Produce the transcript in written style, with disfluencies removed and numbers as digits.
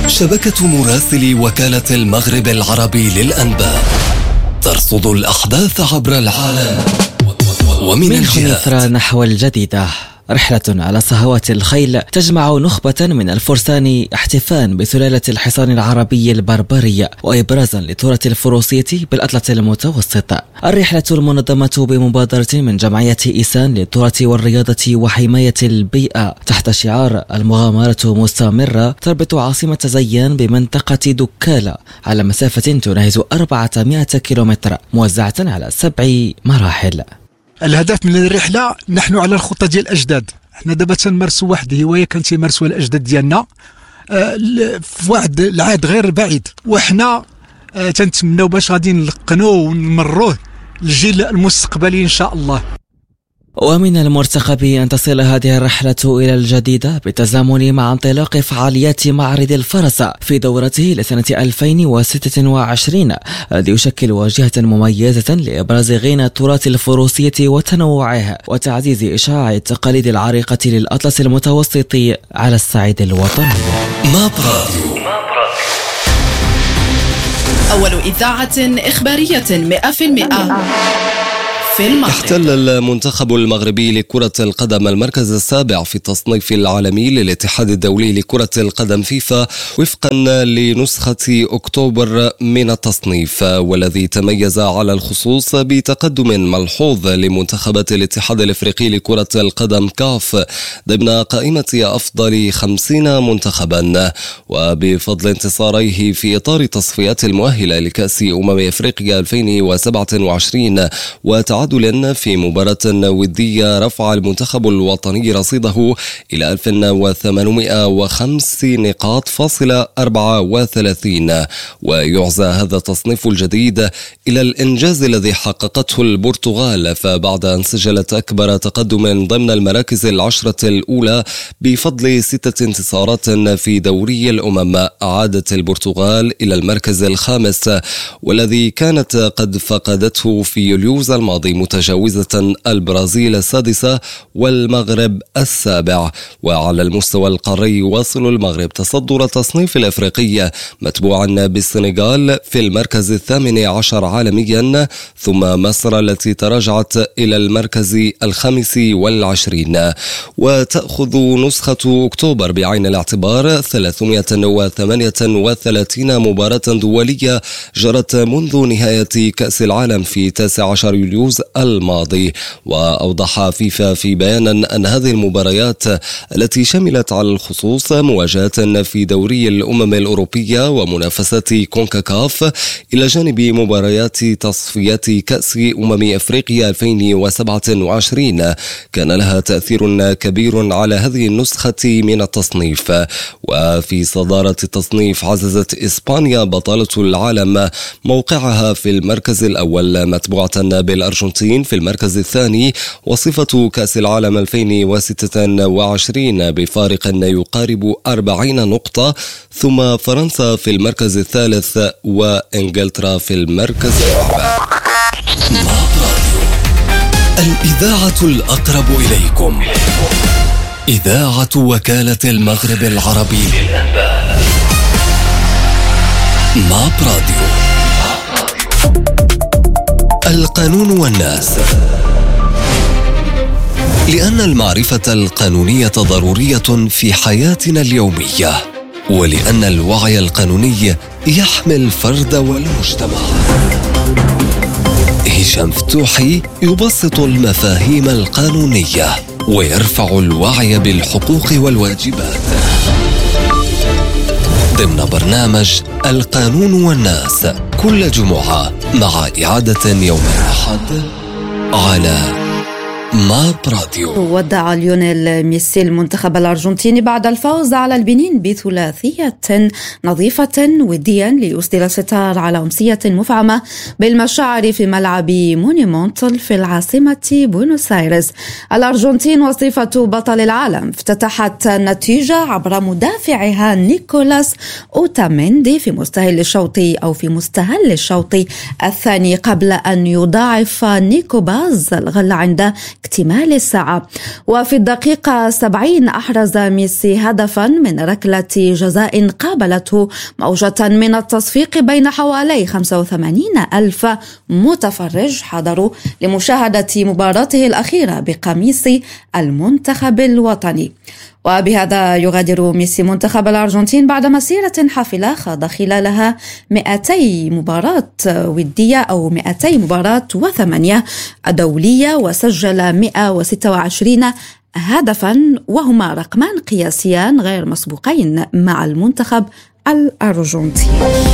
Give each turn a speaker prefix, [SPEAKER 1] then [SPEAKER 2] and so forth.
[SPEAKER 1] شبكة مراسلي وكالة المغرب العربي للأنباء ترصد الأحداث عبر العالم ومن
[SPEAKER 2] الجهات نحو الجديدة. رحلة على صهوات الخيل تجمع نخبة من الفرسان احتفاء بسلالة الحصان العربي البربري وإبرازا لتراث الفروسية بالأطلس المتوسط. الرحلة المنظمة بمبادرة من جمعية إيسان للتراث والرياضة وحماية البيئة تحت شعار المغامرة مستمرة تربط عاصمة زيان بمنطقة دكالة على مسافة تناهز 400 كيلومتر موزعة على 7 مراحل.
[SPEAKER 3] الهدف من الرحله نحن على الخطه ديال الاجداد. حنا دابا تنمارسوا واحد الهوايه كانت تيمارسوها الاجداد ديالنا في واحد العهد غير بعيد، وحنا تنتمناو باش غادي نلقنوه ونمروه للجيل المستقبلي ان شاء الله.
[SPEAKER 2] ومن المرتقب أن تصل هذه الرحلة إلى الجديدة بالتزامن مع انطلاق فعاليات معرض الفرس في دورته لسنة 2026 الذي يشكل واجهة مميزة لإبراز غنى التراث الفروسية وتنوعه وتعزيز إشعاع التقاليد العريقة للأطلس المتوسط على الصعيد الوطني.
[SPEAKER 4] أول إذاعة إخبارية 100%
[SPEAKER 1] احتل المنتخب المغربي لكرة القدم المركز السابع في التصنيف العالمي للاتحاد الدولي لكرة القدم فيفا وفقا لنسخة أكتوبر من التصنيف، والذي تميز على الخصوص بتقدم ملحوظ لمنتخبات الاتحاد الافريقي لكرة القدم كاف ضمن قائمة أفضل 50 منتخبا، وبفضل انتصاريه في إطار تصفيات المؤهلة لكأس أفريقيا 2027 وتعادل في مباراة ودية رفع المنتخب الوطني رصيده إلى 1805 نقاط فاصلة 34. ويعزى هذا التصنيف الجديد إلى الإنجاز الذي حققته البرتغال، فبعد أن سجلت أكبر تقدم ضمن المراكز 10 الأولى بفضل 6 انتصارات في دوري الأمم عادت البرتغال إلى المركز 5 والذي كانت قد فقدته في يوليوز الماضي متجاوزة البرازيل 6 والمغرب 7. وعلى المستوى القاري يواصل المغرب تصدر التصنيف الأفريقي متبوعا بالسنغال في المركز 18 عالميا، ثم مصر التي تراجعت إلى المركز 25. وتأخذ نسخة أكتوبر بعين الاعتبار 338 مباراة دولية جرت منذ نهاية كأس العالم في 19 يوليوز الماضي. وأوضح فيفا في بيان أن هذه المباريات التي شملت على الخصوص مواجهات في دوري الأمم الأوروبية ومنافسات كونكاكاف إلى جانب مباريات تصفيات كأس أفريقيا 2027 كان لها تأثير كبير على هذه النسخة من التصنيف. وفي صدارة التصنيف عززت إسبانيا بطلة العالم موقعها في المركز الأول متبوعة بالأرجنتين في المركز الثاني وصفة كأس العالم 2026 بفارق يقارب 40 نقطة، ثم فرنسا في المركز الثالث وإنجلترا في المركز الرابع. الإذاعة الأقرب إليكم إذاعة وكالة المغرب العربي للأنباء ماب راديو. القانون والناس. لأن المعرفة القانونية ضرورية في حياتنا اليومية، ولأن الوعي القانوني يحمي الفرد والمجتمع. هشام فتوحي يبسط المفاهيم القانونية ويرفع الوعي بالحقوق والواجبات ضمن برنامج القانون والناس كل جمعة مع إعادة يوم الأحد على ماب راديو.
[SPEAKER 5] ودع ليونيل ميسي المنتخب الأرجنتيني بعد الفوز على البنين بثلاثية نظيفة وديا ليسدل الستار على أمسية مفعمة بالمشاعر في ملعب مونيمونتل في العاصمة بوينوس آيرس. الأرجنتين وصفة بطل العالم افتتحت النتيجة عبر مدافعها نيكولاس أوتاميندي في مستهل الشوط الثاني قبل أن يضاعف نيكو باز الغلة عند اكتمال الساعة. وفي الدقيقة 70 أحرز ميسي هدفا من ركلة جزاء قابلته موجة من التصفيق بين حوالي 85 ألف متفرج حضروا لمشاهدة مباراته الأخيرة بقميص المنتخب الوطني. وبهذا يغادر ميسي منتخب الأرجنتين بعد مسيرة حافلة خاض خلالها 200 مباراة ودية أو 200 مباراة و8 دولية، وسجل 126 هدفا، وهما رقمان قياسيان غير مسبوقين مع المنتخب الأرجنتيني.